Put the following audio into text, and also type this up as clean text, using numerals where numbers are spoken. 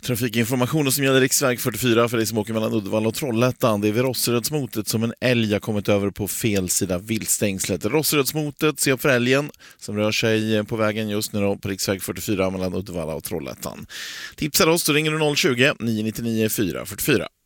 Trafikinformationen som gäller riksväg 44 för dig som åker mellan Uddevalla och Trollhättan. Det är vid Rosserödsmotet som en älg har kommit över på fel sida viltstängslet. Rosserödsmotet, se upp för älgen som rör sig på vägen just nu då, på riksväg 44 mellan Uddevalla och Trollhättan. Tipsar oss, då ringer du 020 999 444.